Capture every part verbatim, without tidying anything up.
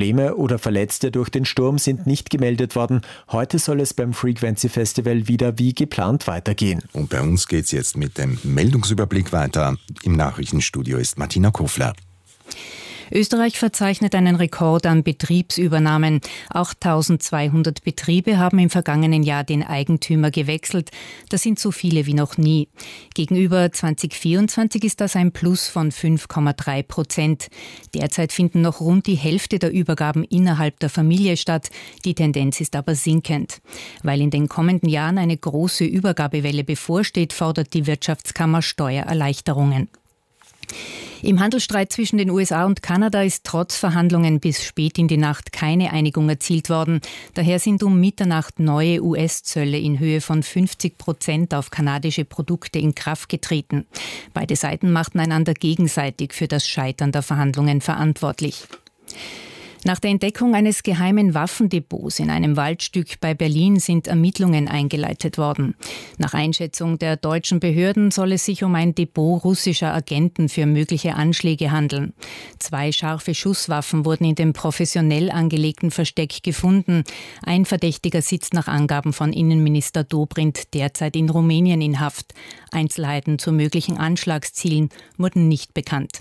Probleme oder Verletzte durch den Sturm sind nicht gemeldet worden. Heute soll es beim Frequency Festival wieder wie geplant weitergehen. Und bei uns geht es jetzt mit dem Meldungsüberblick weiter. Im Nachrichtenstudio ist Martina Kofler. Österreich verzeichnet einen Rekord an Betriebsübernahmen. Auch eintausendzweihundert Betriebe haben im vergangenen Jahr den Eigentümer gewechselt. Das sind so viele wie noch nie. Gegenüber zweitausendvierundzwanzig ist das ein Plus von fünf Komma drei Prozent. Derzeit finden noch rund die Hälfte der Übergaben innerhalb der Familie statt. Die Tendenz ist aber sinkend. Weil in den kommenden Jahren eine große Übergabewelle bevorsteht, fordert die Wirtschaftskammer Steuererleichterungen. Im Handelsstreit zwischen den U S A und Kanada ist trotz Verhandlungen bis spät in die Nacht keine Einigung erzielt worden. Daher sind um Mitternacht neue U S-Zölle in Höhe von fünfzig Prozent auf kanadische Produkte in Kraft getreten. Beide Seiten machten einander gegenseitig für das Scheitern der Verhandlungen verantwortlich. Nach der Entdeckung eines geheimen Waffendepots in einem Waldstück bei Berlin sind Ermittlungen eingeleitet worden. Nach Einschätzung der deutschen Behörden soll es sich um ein Depot russischer Agenten für mögliche Anschläge handeln. Zwei scharfe Schusswaffen wurden in dem professionell angelegten Versteck gefunden. Ein Verdächtiger sitzt nach Angaben von Innenminister Dobrindt derzeit in Rumänien in Haft. Einzelheiten zu möglichen Anschlagszielen wurden nicht bekannt.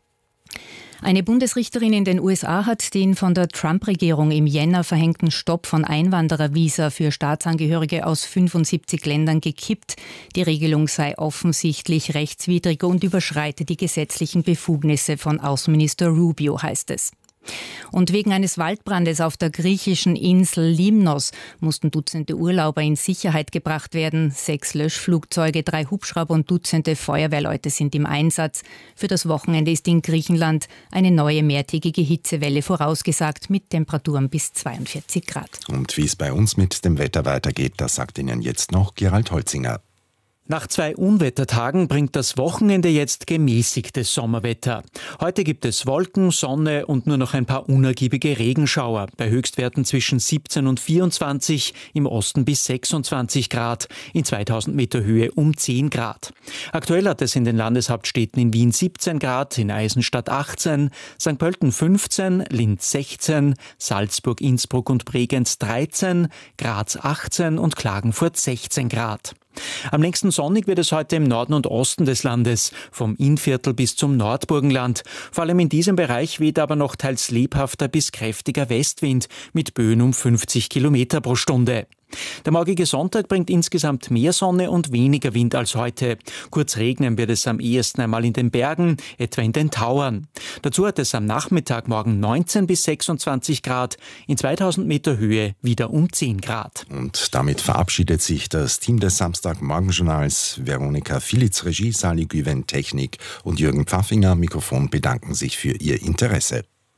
Eine Bundesrichterin in den U S A hat den von der Trump-Regierung im Jänner verhängten Stopp von Einwanderervisa für Staatsangehörige aus fünfundsiebzig Ländern gekippt. Die Regelung sei offensichtlich rechtswidrig und überschreite die gesetzlichen Befugnisse von Außenminister Rubio, heißt es. Und wegen eines Waldbrandes auf der griechischen Insel Limnos mussten Dutzende Urlauber in Sicherheit gebracht werden. Sechs Löschflugzeuge, drei Hubschrauber und Dutzende Feuerwehrleute sind im Einsatz. Für das Wochenende ist in Griechenland eine neue mehrtägige Hitzewelle vorausgesagt mit Temperaturen bis zweiundvierzig Grad. Und wie es bei uns mit dem Wetter weitergeht, das sagt Ihnen jetzt noch Gerald Holzinger. Nach zwei Unwettertagen bringt das Wochenende jetzt gemäßigtes Sommerwetter. Heute gibt es Wolken, Sonne und nur noch ein paar unergiebige Regenschauer. Bei Höchstwerten zwischen siebzehn und vierundzwanzig, im Osten bis sechsundzwanzig Grad, in zweitausend Meter Höhe um zehn Grad. Aktuell hat es in den Landeshauptstädten in Wien siebzehn Grad, in Eisenstadt achtzehn, Sankt Pölten fünfzehn, Linz sechzehn, Salzburg, Innsbruck und Bregenz dreizehn, Graz achtzehn und Klagenfurt sechzehn Grad. Am längsten sonnig wird es heute im Norden und Osten des Landes, vom Innviertel bis zum Nordburgenland. Vor allem in diesem Bereich weht aber noch teils lebhafter bis kräftiger Westwind mit Böen um fünfzig Kilometer pro Stunde. Der morgige Sonntag bringt insgesamt mehr Sonne und weniger Wind als heute. Kurz regnen wird es am ehesten einmal in den Bergen, etwa in den Tauern. Dazu hat es am Nachmittag morgen neunzehn bis sechsundzwanzig Grad, in zweitausend Meter Höhe wieder um zehn Grad. Und damit verabschiedet sich das Team des Samstagmorgenjournals. Veronika Filitz, Regie, Sali Güven, Technik und Jürgen Pfaffinger, Mikrofon, bedanken sich für Ihr Interesse.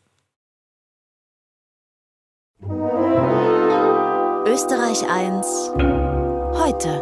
Österreich eins heute.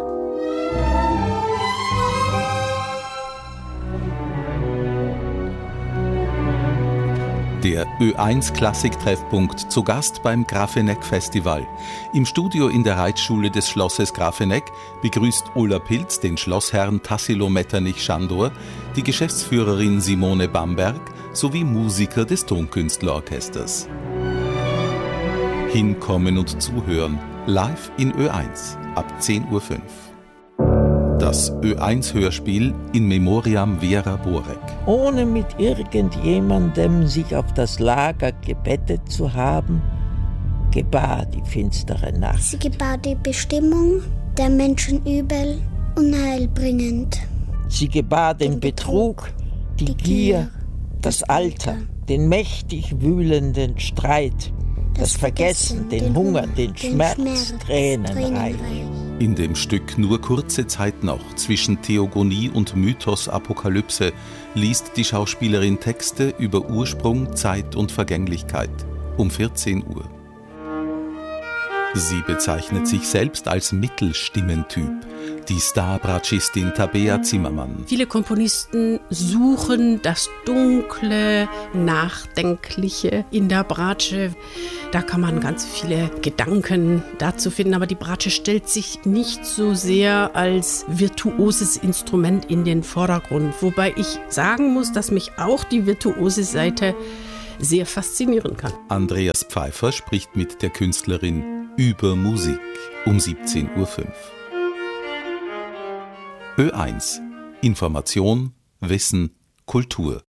Der Ö eins Klassik-Treffpunkt zu Gast beim Grafeneck Festival. Im Studio in der Reitschule des Schlosses Grafeneck begrüßt Ulla Pilz den Schlossherrn Tassilo Metternich-Schandor, die Geschäftsführerin Simone Bamberg sowie Musiker des Tonkünstlerorchesters. Hinkommen und zuhören. Live in Ö eins ab zehn Uhr fünf. Das Ö eins Hörspiel in Memoriam Vera Borek. Ohne mit irgendjemandem sich auf das Lager gebettet zu haben, gebar die finstere Nacht. Sie gebar die Bestimmung der Menschen übel, unheilbringend. Sie gebar den, den Betrug, Betrug, die, die Gier, Gier, das Alter, Alter, den mächtig wühlenden Streit, das, das Vergessen, den, den Hunger, den, den Schmerz, Schmerz Tränenreich. In dem Stück Nur kurze Zeit noch zwischen Theogonie und Mythos-Apokalypse liest die Schauspielerin Texte über Ursprung, Zeit und Vergänglichkeit um vierzehn Uhr. Sie bezeichnet sich selbst als Mittelstimmentyp, die Star-Bratschistin Tabea Zimmermann. Viele Komponisten suchen das Dunkle, Nachdenkliche in der Bratsche. Da kann man ganz viele Gedanken dazu finden, aber die Bratsche stellt sich nicht so sehr als virtuoses Instrument in den Vordergrund. Wobei ich sagen muss, dass mich auch die virtuose Seite sehr faszinieren kann. Andreas Pfeiffer spricht mit der Künstlerin über Musik um siebzehn Uhr fünf. Ö eins. Information, Wissen, Kultur.